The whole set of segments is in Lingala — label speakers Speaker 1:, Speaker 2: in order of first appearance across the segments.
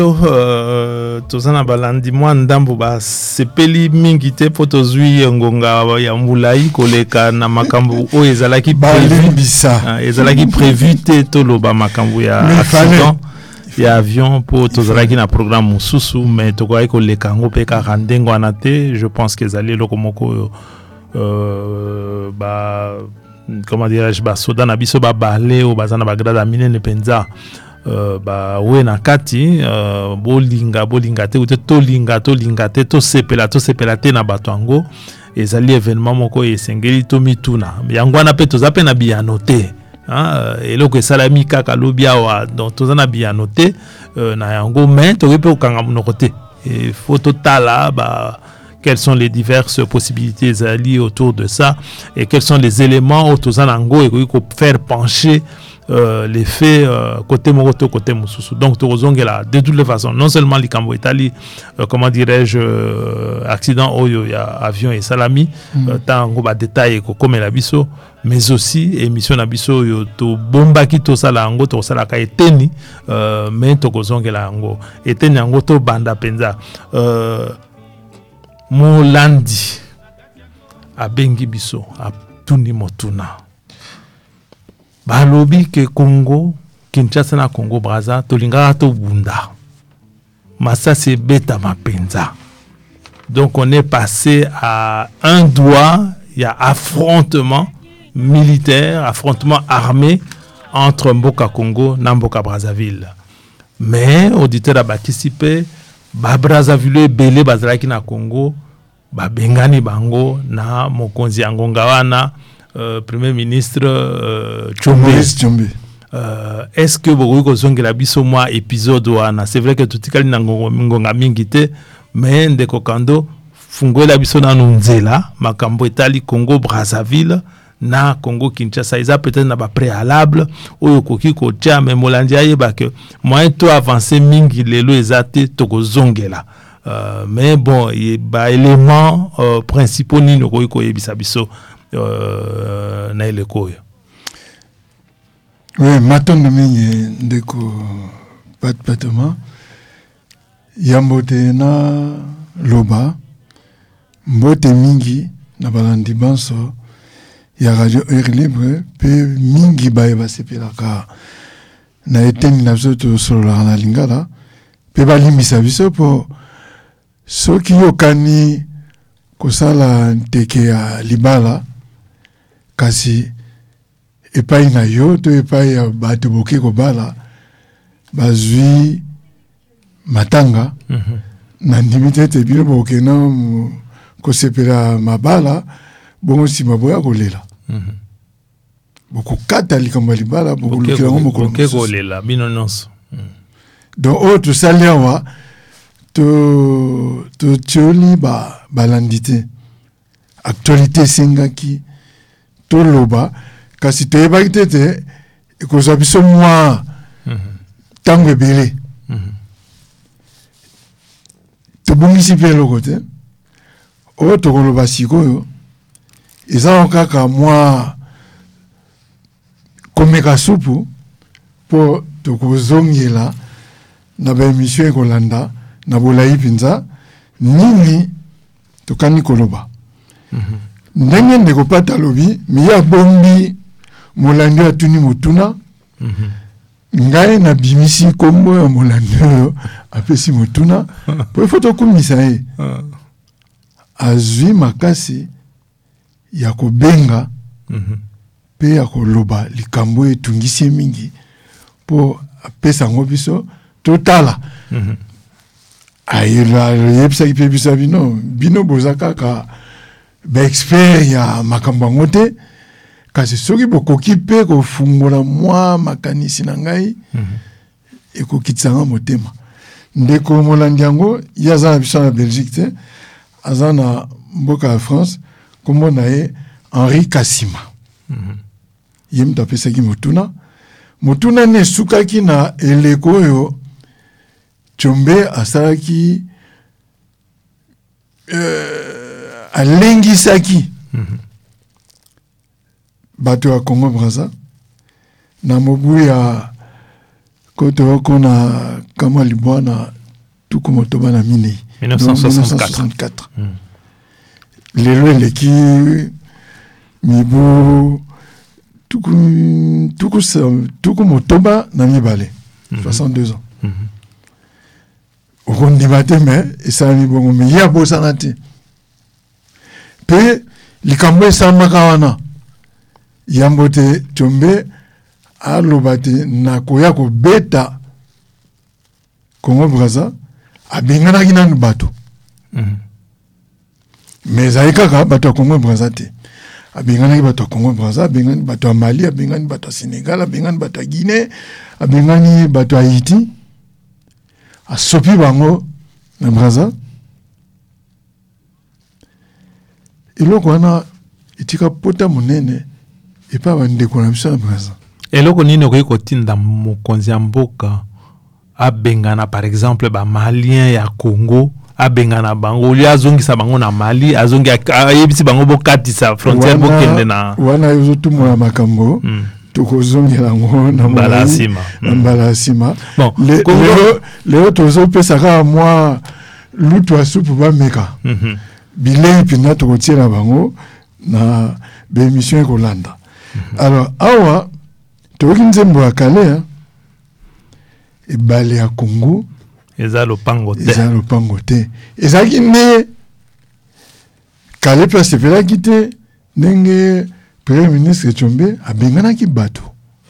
Speaker 1: tozana balandi mwa ndambo basepeli mingi te po tozwi ngonga ya mbulai koleka na makambo oyo ezalaki prévu te toloba makambo ya accident ya avion po tozalaki na programme mosusu mais tokoki koleka yango mpe kaka ndenge wana te. Je pense que ezali eloko moko comment dirais-je basoda na biso babale oyo baza na bagrade ya minene mpenza we na kati bolinga te ute tolinga te tosepela te na bato yango ezali événement moko esengeli tomituna yango wana mpe toza mpe na biyano te eloko esalami kaka lobi awa donc toza na biyano te na yango mais tokoki mpe kokanga monoko te faut totala quelles sont les diverses possibilités ezali autour de ça et quels sont les éléments où toza nango ekoki faire pencher les faits côté moko côté mosusu. Donc tozongela de toutes les façons non seulement likambo etali comment dirais-je accident oyo ya avion et salami tango ba détail ko komela biso mais aussi émission na biso yo to bombaki to sala ngo to sala ka eteni mais to kozongela ngo eteni ngo to banda penza Molandi abengi biso atuni motuna balobi ke Congo Kinshasa na Congo Brazza tolingaka to bunda masasi beta mapenza. Donc on est passé à un doigt, il y a affrontement militaire, affrontement armé entre Mboka Congo na Mboka Brazzaville. Mais auditeur a participé Brazzaville belé bazalaki na Congo bengani bango na mokonzi ya ngonga wana premier ministre Tshombe. Est-ce que vous kozongela biso mwa épisode wana? C'est vrai que tutikali na ngonga mingi te mais ndeko kando fungola biso na nzela makambo etali Congo Brazzaville na Congo Kinshasa ils a peut-être na ba préalable oyo koki ko tia mais Molandi ayeba que moyen to avancer mingi lelo ezate tokozongela mais bon il ba éléments principaux ni noko ko yebisa biso na eleko oyo.
Speaker 2: Oui, matondo mingi ndeko patama yambote na loba mbote mingi na balandi banso ya radio Air Libre pe mingi baye basepelaka na eteni na biso tosolola na lingala pe balimbisa biso po soki yokani kosala nteke ya libala kasi epai na yo to epai ya bato boke kobala bazwi matanga na ndimi tete bino boke na kosepela mabala bongo nsima boya kolela bokokata likambo libala bokolukela ngo mokolo
Speaker 1: kolela bino nyonso.
Speaker 2: Donc oyo tosali awa totioli balandi te actualité esengaki toloba kasi toyebaki tete ekozwa biso mwa ntango ebele tobongisi mpe eloko te oyo tokoloba sikoyo eza kaka mwa komeka supu mpo tokozongela na baémission ekolanda na bolai mpenza nini tokani koloba ndenge ndeko pata lobi miya bombi Molandi atuni motuna ngai na bimisi kombo ya Molandi apesi motuna po foto kumisa ye azwi makasi ya kobenga pe ya koloba likambo etungisi mingi po apesa ngo biso totala ayela yebisaki pe biso bino boza kaka expert ya makambo ngo te kasi soki bokoki pe kofungola mwa makanisi na ngai ekokitsanga motema ndeko Molandi yango yaza na biso na Belgique te aza na mboka ya France kombo na ye Henri Kassima ye mutu apesaki motuna ne sukaki na eleko oyo Tshombe asalaki alengisaki bato ya Congo Brazza na mobu ya koto na kama libwana tuku motoba na minei
Speaker 1: 1964.
Speaker 2: Lelo eleki mibu tuku motoba na mibale 62 ans. Okondima te me esalami bongo me ya bosana te pe likambo esalamaka wana yambo te Tshombe aloba te nakoya kobeta Congo Brazza abenganaki nanu bato me ezali kaka bato ya Congo Brazza te, abenganaki bato ya Congo Brazza, abengani bato ya Mali, abengani bato ya Sénégal, abengani bato ya Guinée, abengani bato ya Haïti, asopi bango na Brazza. Eloko wana etika pota monene epa bandeko na biso na Brazza.
Speaker 1: Eloko nini okoki kotinda mokonzi ya mboka abengana par exemple ba malien ya Congo abengana bango oli azongisa bango na Mali azongi ayebisi bango bokatisa frontière bokende na
Speaker 2: wana yozotumula makambo tokozongela ngo na Mbalasima.
Speaker 1: Bon,
Speaker 2: leo tozopesaka mwa lutu ya supu bameka bilei mpina tokotiela bango na bémission ekolanda. Alors awa toki nzembo ya kale ebale ya Congo
Speaker 1: eza lopango
Speaker 2: te ezalaki nde kale mpe asepelaki te ndenge premier ministre Tshombe abenganaki bato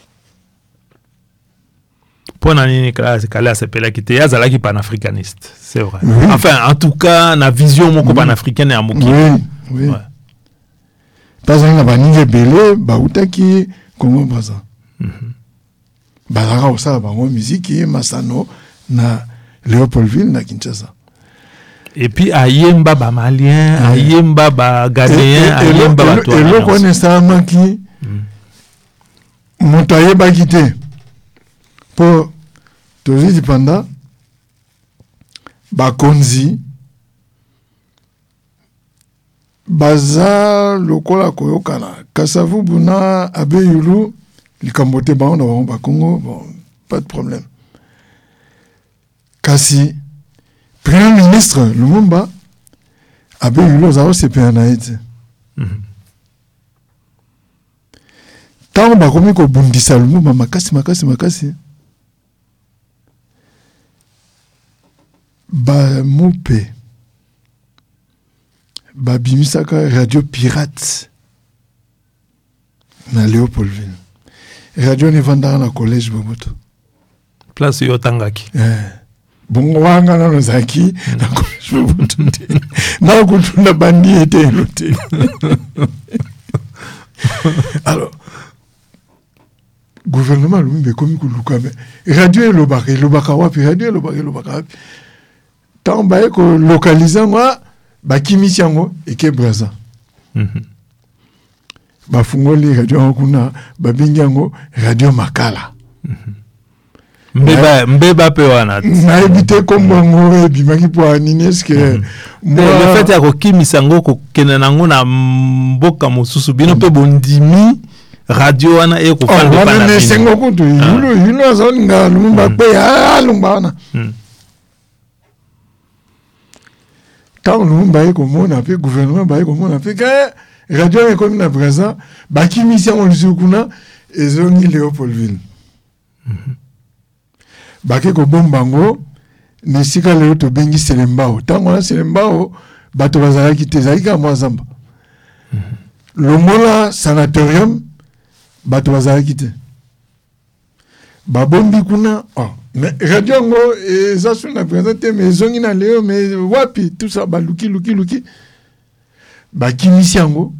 Speaker 1: mpona nini kale asepelaki te azalaki panafricaniste, c'est vrai.
Speaker 2: Oui.
Speaker 1: Enfin en tout cas na vision moko panafricaine ya mokili.
Speaker 2: Oui. Ouais. Bazali na baninga ebele bautaki Congo Brazza. Bazalaka kosala bango miziki masano na Léopoldville na Kinshasa.
Speaker 1: Et puis ayemba ba malien, ayemba ba ghanéen, ayemba ba to.
Speaker 2: Eloko esalamaki moto ayebaki te mpo tozidi panda bakonzi baza lokola koyokana Kasavubu na Abeyulu likambo te bango na bango bakongo, bon, pas de problème. Kasi premier ministre Lumumba Abeyulu ozao sepena na ete tango bakomi kobundisa Lumumba makasi bamupe babimisaka radio pirate na Léopoldville. Radio nevandaka na collège Bomoto.
Speaker 1: Place yotangaki.
Speaker 2: Bongo wanga na nozaki na collège Bomoto. Na kutuna bandi ete elote. Alors gouvernement Lumumba komi kuluka me radio elobaka wapi radio elobaka wapi. Tant baye ko localiser moi bakimisi yango eke Brazza. Bafungoli radio kuna babingi yango radio Makala.
Speaker 1: Mbeba pe wana.
Speaker 2: Na ebite kombongo ebimaki po nini eske
Speaker 1: le fait ya kokimisa yango kokende nango na mboka mosusu bino pe bondimi radio wana ekofanda
Speaker 2: pana bino. Sengo kutu yulo azolinga Lumumba pe Lumumba wana. Tant Lumumba ekomona pe gouvernement ba ekomona pe radio ekomi na Brazza bakimisi yango lisusu kuna ezongi Léopoldville. Bake kobomba ngo nesika leo tobengi Selembao. Tango na Selembao bato bazalaki te ezalaki ka mwa zamba. Longola sanatorium bato bazalaki te. Babombi kuna mais radio ngo eza so na présenter mais ezongi na leo mais wapi tout ça luki bakimisi yango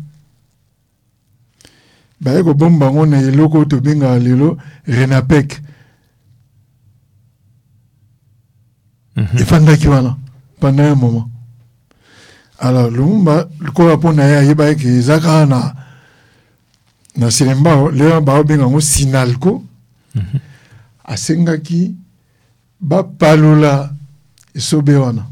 Speaker 2: baye kobomba ngo na eloko tobenga lelo Renapec. Efandaki wana pendant un moment. Alors Lumumba lokola pona ya yeba ke ezaka na Selembao leo baobenga ngo Sinalco. Asengaki bapalola esobe wana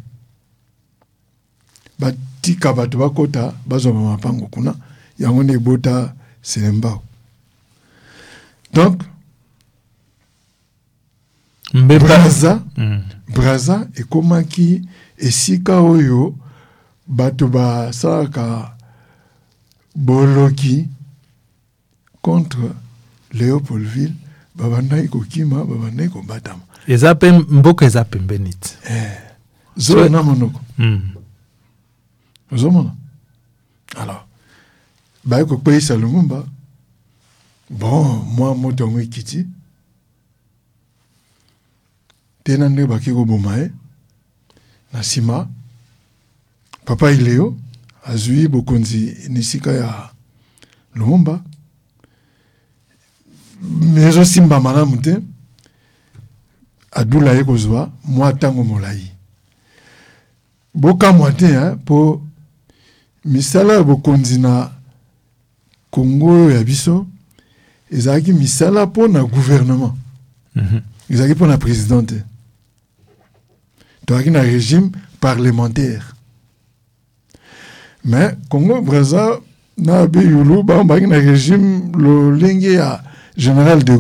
Speaker 2: batika bato bakota bazoma mapango kuna yango ne bota Selembao. Donc Braza ekomaki esika oyo bato basalaka boloki contre Léopoldville babandaki kokima babandaki kobatama
Speaker 1: eza pe mboka eza pembeni ti
Speaker 2: zo na monoko ozomona alors baye kokweyisa Lumumba bon moi moto yango ekiti tena nde baki koboma ye na nsima papa Ileo azwi bokonzi nisika ya Lumumba mezo simba malamu te adula ye kozwa mwa ntango molai bokamwa te po misala ya bokonzi na Congo ya biso ezalaki misala po na gouvernement ezalaki po na président te toaki na régime parlementaire mais Congo Brazza na beyulu baki na régime lolenge ya général de